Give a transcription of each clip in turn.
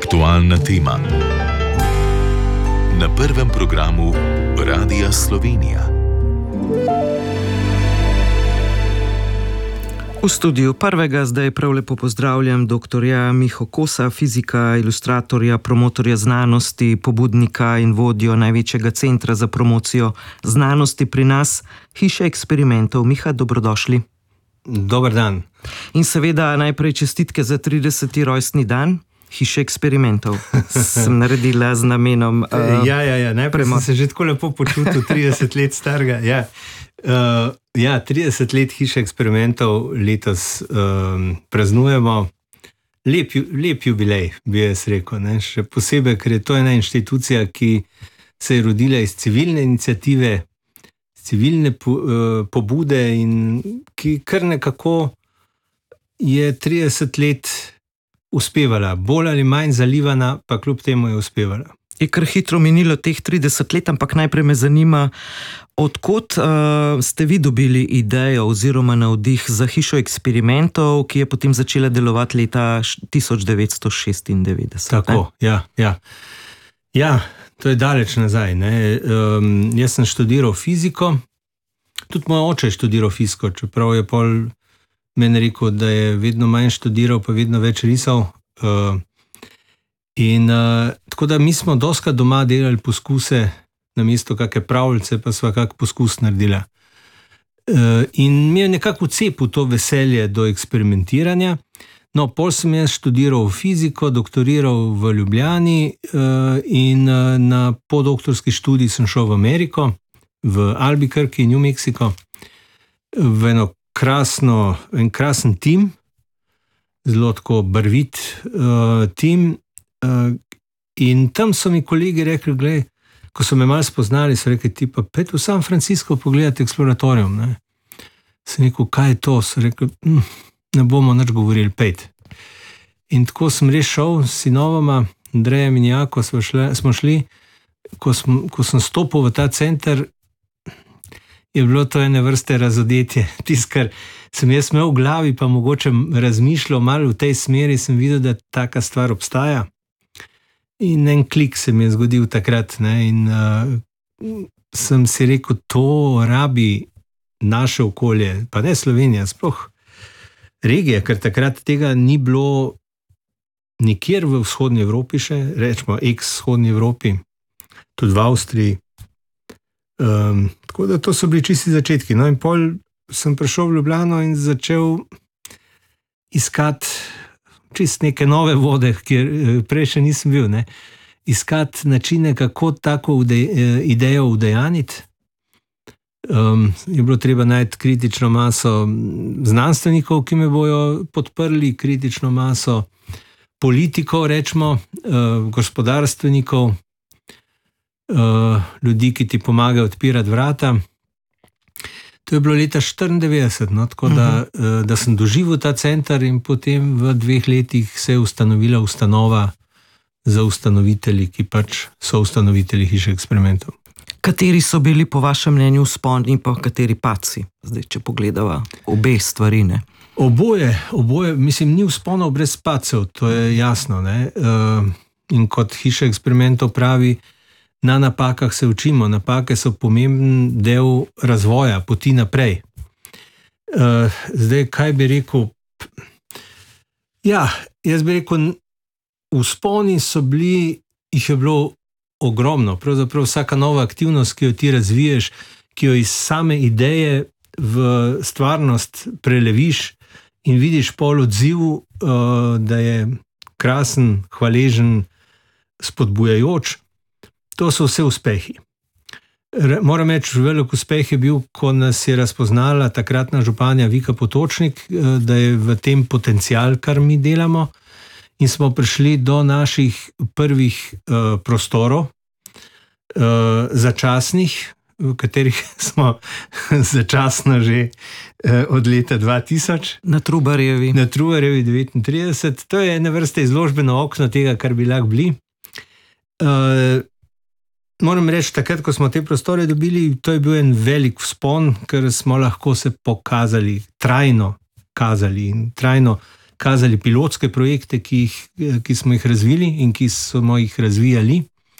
Aktualna tema na prvem programu Radia Slovenija. V studiu prvega zdaj prav lepo pozdravljam dr. Miho Kosa, fizika, ilustratorja, promotorja znanosti, pobudnika in vodjo največjega centra za promocijo znanosti pri nas, Hiše eksperimentov. Miha, dobrodošli. Dober dan. In seveda najprej čestitke za 30. rojstni dan Hiše eksperimentov. Sem naredila z namenom... Najprej sem se že tako lepo počutil, 30 let starega. 30 let Hiše eksperimentov letos praznujemo. Lep jubilej, bi jaz rekel. Ne? Še posebej, ker je to ena inštitucija, ki se je rodila iz civilne iniciative, civilne pobude in ki kar nekako je 30 let uspevala. Bolj ali manj zalivana, pa kljub temu je uspevala. Je kar hitro minilo teh 30 let, ampak najprej me zanima, odkot ste vi dobili idejo oziroma navdih za Hišo eksperimentov, ki je potem začela delovati leta 1996. Tako, ja. To je daleč nazaj. Ne? Jaz sem študiral fiziko, tudi moj oče je študiral fiziko, čeprav je pol meni rekel, da je vedno manj študiral, pa vedno več risal. Tako da mi smo doskrat doma delali poskuse, namesto kakšne pravljice, pa sva kak poskus naredila. In mi je nekako vcepil to veselje do eksperimentiranja. No, pol sem jaz študiral fiziko, doktoriral v Ljubljani in na podoktorski študij sem šel v Ameriko, v Albuquerque, New Mexico, v en krasen tim, zelo tako barvit tim. In tam so mi kolegi rekli, glej, ko so me malo spoznali, so rekli, ti pa pet v San Francisco pogledati eksploratorium. Ne? Sem rekel, kaj je to? So rekli, ne bomo nič govorili, pet. In tako sem res šel s sinovama, Andrejem in Jako smo šli. Ko sem stopil v ta center, je bilo to ene vrste razodetje. Tisto, kar sem jaz imel v glavi, pa mogoče razmišljal malo v tej smeri, sem videl, da taka stvar obstaja. In en klik se mi je zgodil takrat. Ne? In sem si rekel, to rabi naše okolje, pa ne Slovenija, sploh regija, ker takrat tega ni bilo nikjer v vzhodni Evropi še, rečemo ex-vzhodni Evropi, tudi v Avstriji. Tako da to so bili čisti začetki. No in pol sem prišel v Ljubljano in začel iskati čist neke nove vode, kjer prej še nisem bil. Ne? Iskati načine, kako tako idejo udejaniti. Je bilo treba najti kritično maso znanstvenikov, ki me bojo podprli, kritično maso politikov, rečemo, gospodarstvenikov, ljudi, ki ti pomagajo odpirati vrata. To je bilo leta 1994, no, tako da sem doživel ta center in potem v 2 letih se je ustanovila ustanova za ustanovitelji, ki pač so ustanovitelji Hiše eksperimentov. Kateri so bili po vašem mnenju vzponi in pa kateri padci? Zdaj, če pogledava obe stvari, ne? Oboje, mislim, ni vzponov brez padcev, to je jasno. Ne? In kot Hiša eksperimentov pravi, na napakah se učimo, napake so pomemben del razvoja, poti naprej. Zdaj, kaj bi rekel? Ja, jaz bi rekel, vzponi so bili, jih je bilo ogromno. Pravzaprav vsaka nova aktivnost, ki jo ti razviješ, ki jo iz same ideje v stvarnost preleviš in vidiš pol odziv, da je krasen, hvaležen, spodbujajoč, to so vse uspehi. Moram reči, velik uspeh je bil, ko nas je razpoznala takratna županja Vika Potočnik, da je v tem potencial, kar mi delamo, in smo prišli do naših prvih prostorov, začasnih, v katerih smo začasno že od leta 2000. Na Trubarjevi. Na Trubarjevi 39. To je ena vrsta izložbeno okno tega, kar bi lahko bili. Moram reči, takrat, ko smo te prostore dobili, to je bil en velik vzpon, ker smo lahko se pokazali, trajno kazali in trajno prikazali pilotske projekte, ki smo jih razvili in ki smo jih razvijali.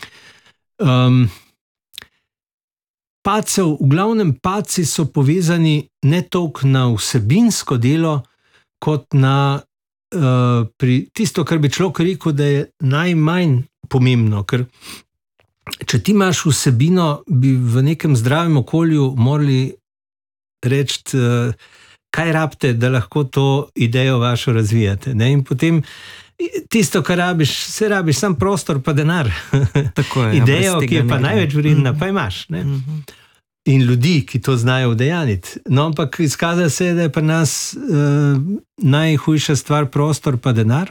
V glavnem padci so povezani ne toliko na vsebinsko delo, kot na tisto, kar bi človek rekel, da je najmanj pomembno. Ker če ti imaš vsebino, bi v nekem zdravem okolju morali reči, kaj rabite, da lahko to idejo vašo razvijate. Ne? In potem tisto, kar rabiš sam prostor pa denar. Tako je, idejo, ki je pa največ vredna, pa imaš. Ne? In ljudi, ki to znajo udejaniti. No, ampak izkazalo se je, da je pri nas najhujša stvar prostor pa denar.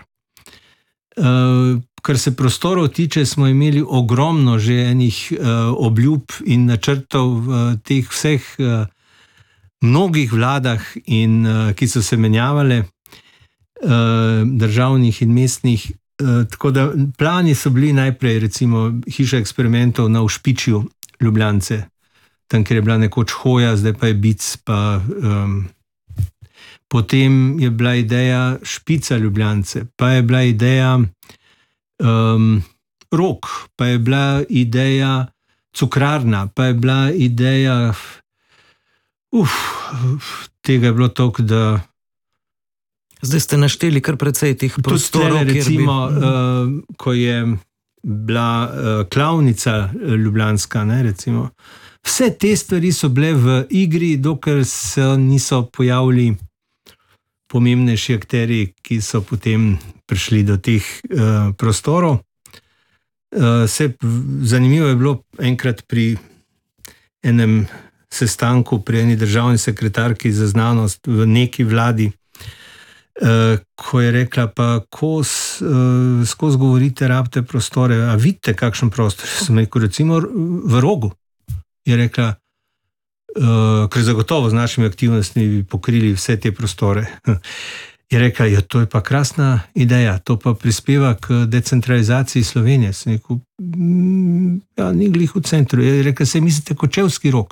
Kar se prostorov tiče, smo imeli ogromno že enih obljub in načrtov v teh vseh mnogih vladah, ki so se menjavale, državnih in mestnih. Tako da plani so bili najprej recimo hiša eksperimentov na Ušpičju Ljubljance, tam, kjer je bila nekoč Hoja, zdaj pa je Bic, potem je bila ideja Špica Ljubljance, pa je bila ideja Rog, pa je bila ideja Cukrarna, pa je bila ideja tega je bilo toliko, da zdaj ste našteli kar precej teh prostorov, recimo, ko je bila klavnica ljubljanska, ne, recimo. Vse te stvari so bile v igri, dokler se niso pojavili pomembnejši akteri, ki so potem prišli do teh prostorov. Zanimivo je bilo enkrat pri enem sestanku pri eni državni sekretarki za znanost v neki vladi, ko je rekla, pa skozi govorite, rabite prostore, a vidite kakšen prostor? Sem rekel, recimo v Rogu. Je rekla, ker zagotovo z našimi aktivnostmi bi pokrili vse te prostore. Je rekla, ja, to je pa krasna ideja, to pa prispeva k decentralizaciji Slovenije. Sem rekel, ja, ni glih v centru. Je rekla, se mislite Kočevski Rog?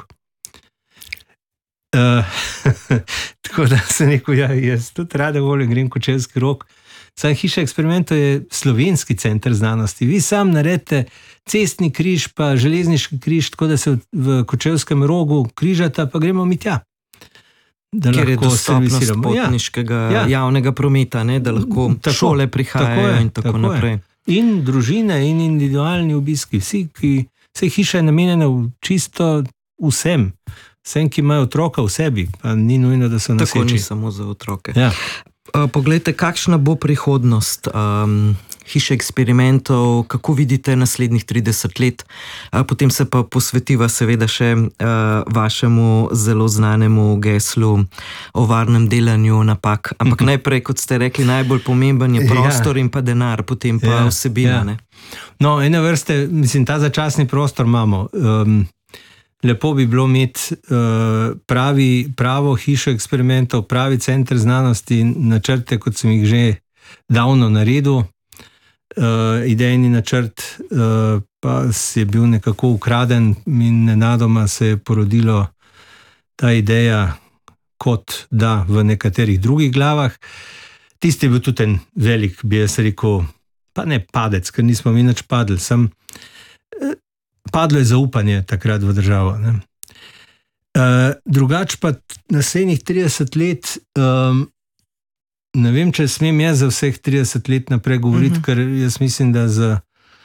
Tako da sem rekel, ja, jaz tudi rada volim grem Kočevski Rog. Saj hiša eksperimentov je slovenski center znanosti. Vi sam naredite cestni križ pa železniški križ, tako da se v Kočevskem Rogu križata, pa gremo mi tja. Ker je dostopnost potniškega javnega prometa, ne, da lahko šole prihajajo in tako naprej. In družine in individualni obiski. Vse hiša je namenjena čisto vsem. Vsem, ki imajo otroka v sebi, pa ni nujno, da so noseči. Tako ni samo za otroke. Ja. Poglejte, kakšna bo prihodnost hiše eksperimentov, kako vidite naslednjih 30 let, potem se pa posvetiva seveda še vašemu zelo znanemu geslu o varnem delanju napak. Ampak najprej, kot ste rekli, najbolj pomemben je prostor in pa denar, potem pa vsebina. Ne? No, ene vrste, mislim, ta začasni prostor imamo. Lepo bi bilo imeti pravo hišo eksperimentov, pravi center znanosti in načrte, kot sem jih že davno naredil. Idejni načrt pa je bil nekako ukraden in nenadoma se je porodilo ta ideja, kot da v nekaterih drugih glavah. Tisti je bil tudi en velik, bi jaz rekel, pa ne padec, ker nismo mi nič padli, padlo je zaupanje takrat v državo. Ne? Drugač pa naslednjih 30 let, ne vem, če smem jaz za vseh 30 let naprej govoriti, ker jaz mislim, da za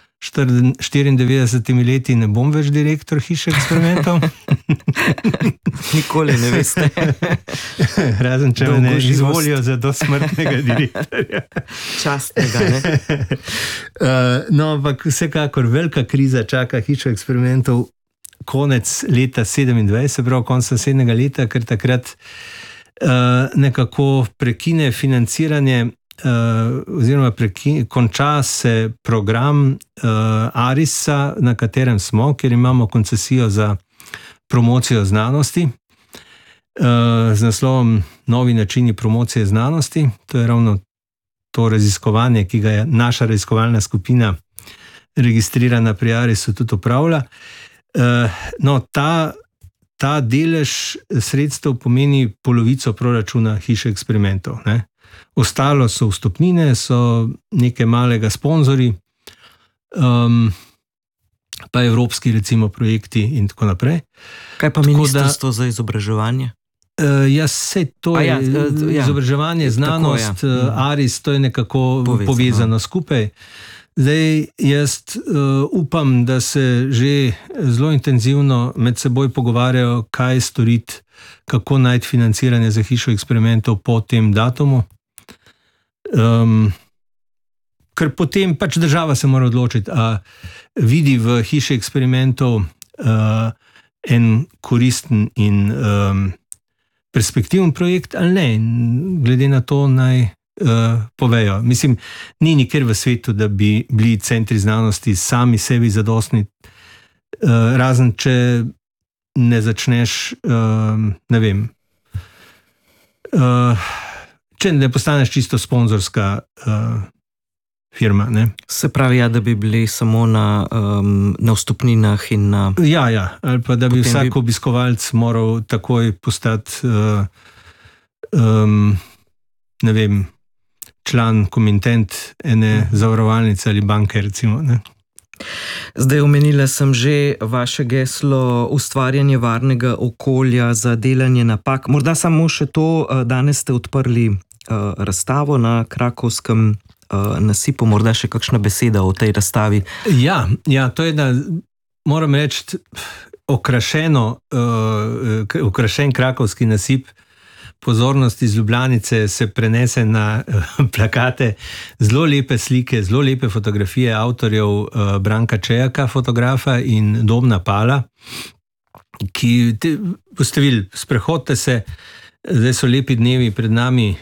94 leti ne bom več direktor hiše eksperimentov. Nikoli ne veste. Razen, če me ne izvolijo za dosmrtnega direktorja. Častnega, ne? No, ampak vsekakor velika kriza čaka hišo eksperimentov konec leta 27, se pravi konec naslednjega leta, ker takrat nekako prekine financiranje oziroma konča se program ARIS-a, na katerem smo, ker imamo koncesijo za promocijo znanosti z naslovom Novi načini promocije znanosti. To je ravno to raziskovanje, ki ga je naša raziskovalna skupina registrirana pri ARIS-u tudi opravlja. No, ta delež sredstev pomeni polovico proračuna hiše eksperimentov, ne? Ostalo so vstopnine, so neke malega sponzorji, pa evropski recimo projekti in tako naprej. Kaj pa Ministrstvo za izobraževanje? Izobraževanje, znanost, ARIS, to je nekako povezano skupaj. Zdaj, jaz upam, da se že zelo intenzivno med seboj pogovarjajo, kaj storiti, kako najti financiranje za hišo eksperimentov po tem datumu. Ker potem pač država se mora odločiti, a vidi v hiši eksperimentov en koristen in perspektiven projekt ali ne. Glede na to naj povejo. Mislim, ni nikjer v svetu, da bi bili centri znanosti sami sebi zadostni, razen če ne začneš, ne vem, če ne postaneš čisto sponzorska firma. Ne? Se pravi, da bi bili samo na vstopninah in na... Ja, ali pa da bi vsak obiskovalc moral takoj postati ne vem, član, komitent ene zavarovalnice ali banke, recimo. Ne? Zdaj omenila sem že vaše geslo ustvarjanje varnega okolja za delanje napak. Morda samo še to, danes ste odprli razstavo na Krakovskem nasipu, morda še kakšna beseda o tej razstavi. Ja, to je moram reči, okrašen krakovski nasip. Pozornost iz Ljubljanice se prenese na plakate, zelo lepe slike, zelo lepe fotografije avtorjev Branka Čejaka, fotografa, in Domna Pala, ki boste videli, sprehodite se, zdaj so lepi dnevi pred nami,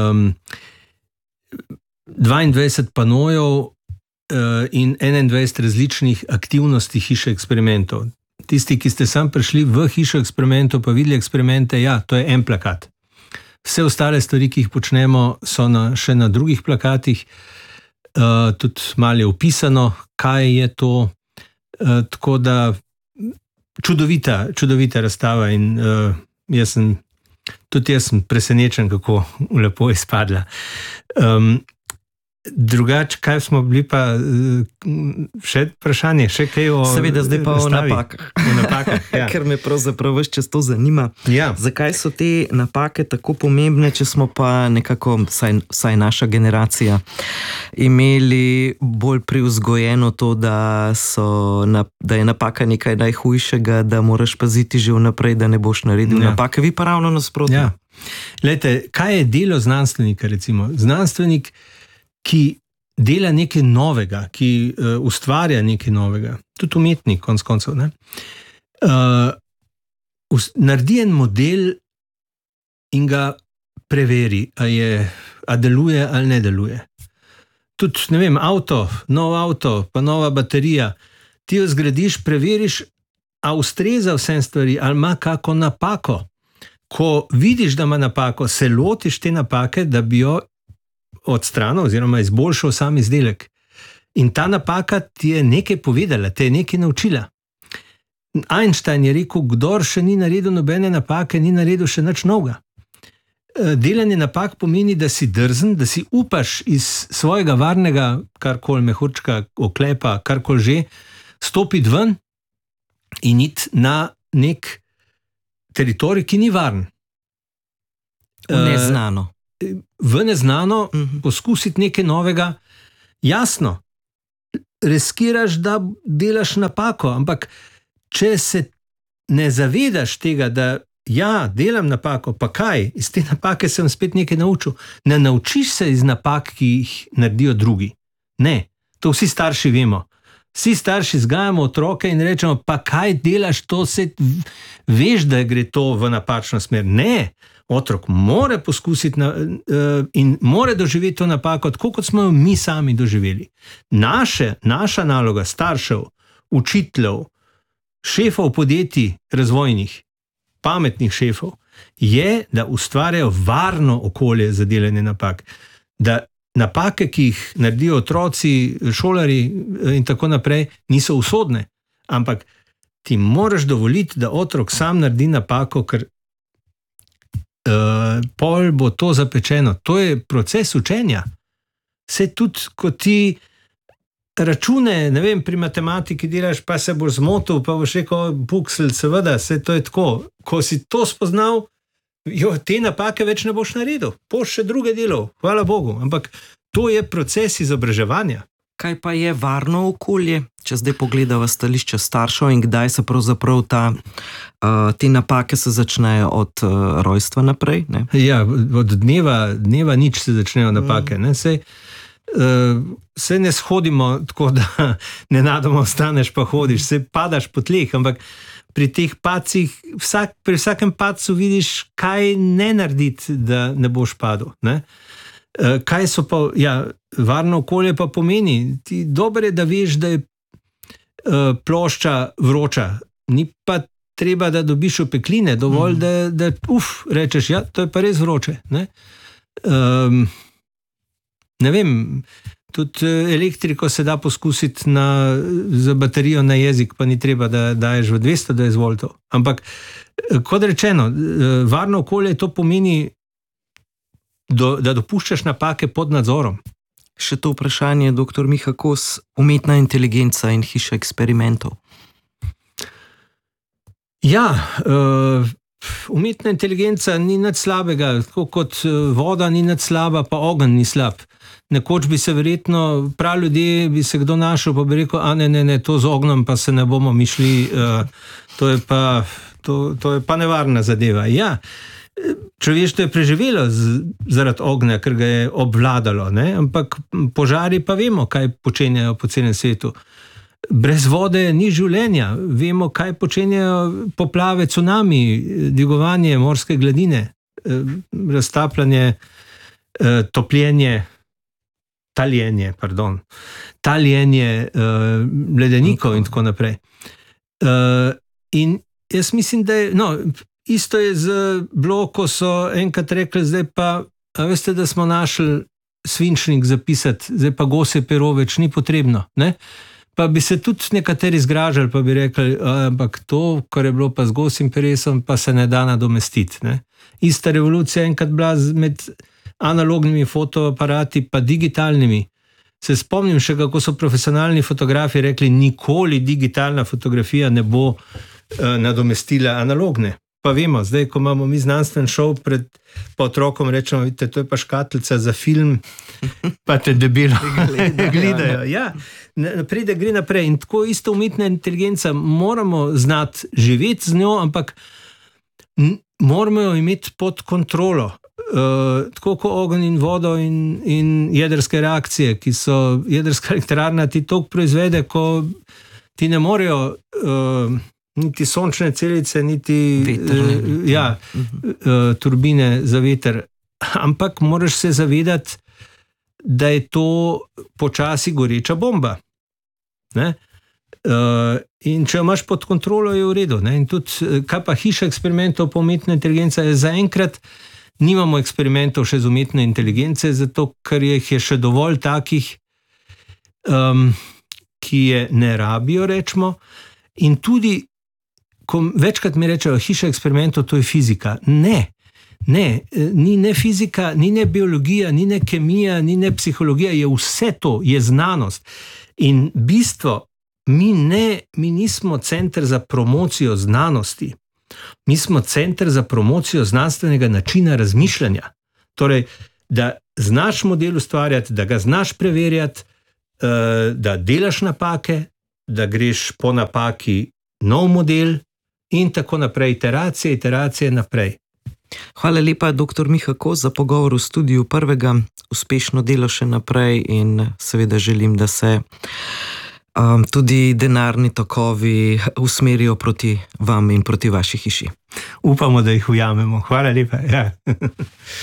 22 panojev in 21 različnih aktivnosti hiše eksperimentov. Tisti, ki ste sam prišli v hišo eksperimentov pa videli eksperimente, to je en plakat. Vse ostale stvari, ki jih počnemo, so še na drugih plakatih, tudi malo je opisano, kaj je to, tako da čudovita razstava in jaz sem presenečen, kako lepo je izpadla. Drugače, kaj smo bili pa, še vprašanje, še kaj o... Seveda, zdaj pa o napakah. O napakah, ja. Ker me pravzaprav ves čas to zanima. Ja. Zakaj so te napake tako pomembne, če smo pa nekako, vsaj naša generacija, imeli bolj privzgojeno to, da je napaka nekaj najhujšega, da moraš paziti že vnaprej, da ne boš naredil napake. Vi pa ravno nasprotno. Ja. Glejte, kaj je delo znanstvenika, recimo? Znanstvenik, ki dela nekaj novega, ki ustvarja nekaj novega, tudi umetnik, konec koncev, naredi en model in ga preveri, a deluje ali ne deluje. Tudi, ne vem, nov avto, pa nova baterija, ti jo zgradiš, preveriš, a ustreza vsem stvari, ali ima kako napako. Ko vidiš, da ima napako, se lotiš te napake, da bi jo odstranil oziroma izboljšal sam izdelek. In ta napaka ti je nekaj povedala, te je nekaj naučila. Einstein je rekel, kdor še ni naredil nobene napake, ni naredil še nič novega. Delanje napak pomeni, da si drzen, da si upaš iz svojega varnega, karkoli mehurčka, oklepa, karkoli že, stopiti ven in iti na nek teritorij, ki ni varen. Neznano. V neznano, poskusiti nekaj novega, jasno, riskiraš, da delaš napako, ampak če se ne zavedaš tega, da delam napako, pa kaj, iz te napake sem spet nekaj naučil, ne naučiš se iz napak, ki jih naredijo drugi. Ne, to vsi starši vemo. Vsi starši vzgajamo otroke in rečemo, pa kaj delaš, to se veš, da gre to v napačno smer. Ne, otrok mora poskusiti in mora doživeti to napako, tako kot smo jo mi sami doživeli. Naša naloga staršev, učiteljev, šefov podjetij razvojnih, pametnih šefov, je, da ustvarjajo varno okolje za delanje napak. Da napake, ki jih naredijo otroci, šolarji in tako naprej, niso usodne, ampak ti moraš dovoliti, da otrok sam naredi napako, ker pol bo to zapečeno. To je proces učenja. Se tudi, ko ti račune, ne vem, pri matematiki delaš, pa se boš zmotil, pa boš rekel, buksel, seveda, se to je tako. Ko si to spoznal, te napake več ne boš naredil. Boš še druge delal, hvala Bogu. Ampak to je proces izobraževanja. Kaj pa je varno okolje, če zdaj pogledava stališča staršev in kdaj se pravzaprav te napake se začnejo od rojstva naprej? Ne? Ja, od dneva nič se začnejo napake. Ne? Se ne shodimo tako, da nenadoma ostaneš pa hodiš, se padaš po tleh, ampak pri teh padcih, pri vsakem padcu vidiš, kaj ne narediti, da ne boš padel. Ne? Kaj so pa, varno okolje pa pomeni, ti dobro je, da veš, da je plošča vroča, ni pa treba, da dobiš opekline, dovolj, da rečeš, to je pa res vroče. Ne vem, tudi elektriko se da poskusiti z baterijo na jezik, pa ni treba, da daješ v 220 voltov. Ampak, kot rečeno, varno okolje to pomeni, da dopuščaš napake pod nadzorom. Še to vprašanje, dr. Miha Kos, umetna inteligenca in hiša eksperimentov. Ja, umetna inteligenca ni nič slabega, tako kot voda ni nič slaba, pa ogenj ni slab. Nekoč bi se verjetno, prav ljudje bi se kdo našel, pa bi rekel, ne, to z ognjem pa se ne bomo mišli, to je pa nevarna zadeva. Ja, človeštvo je preživelo zaradi ognja, ker ga je obvladalo, ne? Ampak požari pa vemo, kaj počenjajo po celem svetu. Brez vode ni življenja, vemo, kaj počenjajo poplave, cunami, dvigovanje morske gladine, raztapljanje, topljenje, taljenje ledenikov in tako naprej. In jaz mislim, da je, isto je z bilo, ko so enkrat rekli, zdaj pa, veste, da smo našli svinčnik zapisati, zdaj pa gose pero več ni potrebno, ne? Pa bi se tudi nekateri zgražali, pa bi rekli, ampak to, kar je bilo pa z gosim peresom, pa se ne da nadomestiti, ne? Ista revolucija enkrat bila med analognimi fotoaparati pa digitalnimi. Se spomnim še, kako so profesionalni fotografi rekli, nikoli digitalna fotografija ne bo nadomestila analogne. Pa vemo, zdaj, ko imamo mi znanstven šov pa otrokom rečemo, vidite, to je pa škatlica za film, pa te debelo gledajo. Ja, gre naprej. In tako isto umetna inteligenca, moramo znati živeti z njo, ampak moramo jo imeti pod kontrolo. Tako kot ogenj in vodo in jedrske reakcije, ki so jedrska elektrarna ti toliko proizvede, ko ti ne morejo niti sončne celice, niti turbine za veter. Ampak moraš se zavedati, da je to počasi goreča bomba. Ne? In če jo imaš pod kontrolo, je v redu. Ne? In tudi, kaj pa hiša eksperimentov po umetne inteligence, zaenkrat nimamo eksperimentov še z umetne inteligence, zato ker jih je še dovolj takih, ki je ne rabijo, rečemo. In tudi, ko večkrat mi rečejo, hiša eksperimentov, to je fizika. Ne, ni ne fizika, ni ne biologija, ni ne kemija, ni ne psihologija, je vse to, je znanost. In bistvo, mi nismo center za promocijo znanosti. Mi smo center za promocijo znanstvenega načina razmišljanja. Torej, da znaš model ustvarjati, da ga znaš preverjati, da delaš napake, da greš po napaki nov model in tako naprej, iteracije naprej. Hvala lepa, dr. Miha Kos, za pogovor v studiu Prvega. Uspešno delo še naprej in seveda želim, da se tudi denarni tokovi usmerijo proti vam in proti vaši hiši. Upamo, da jih ujamemo. Hvala lepa. Ja.